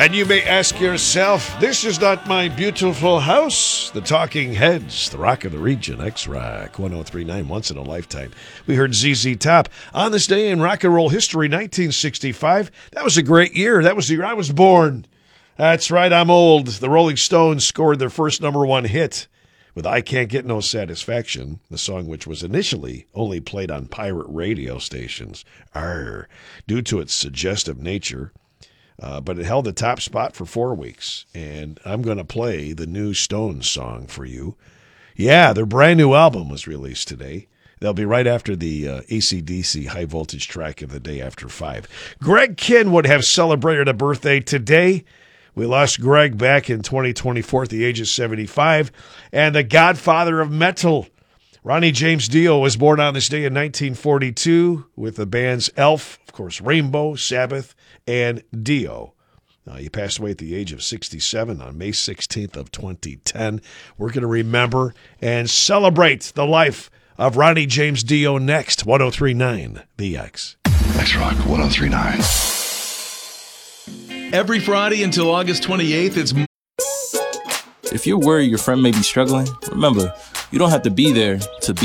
And you may ask yourself, this is not my beautiful house. The Talking Heads, the rock of the region, X-Rock 1039, once in a lifetime. We heard ZZ Top on this day in rock and roll history, 1965. That was a great year. That was the year I was born. That's right, I'm old. The Rolling Stones scored their first number one hit with I Can't Get No Satisfaction, the song which was initially only played on pirate radio stations, due to its suggestive nature. But it held the top spot for 4 weeks, and I'm going to play the new Stones song for you. Yeah, their brand new album was released today. They'll be right after the AC/DC High Voltage track of the day after 5. Greg Kihn would have celebrated a birthday today. We lost Greg back in 2024 at the age of 75. And the godfather of metal, Ronnie James Dio, was born on this day in 1942 with the bands Elf, of course, Rainbow, Sabbath, and Dio. He passed away at the age of 67 on May 16th of 2010. We're going to remember and celebrate the life of Ronnie James Dio next. 1039 The X. X-Rock 1039. Every Friday until August 28th, it's... If you're worried your friend may be struggling, remember, you don't have to be there to be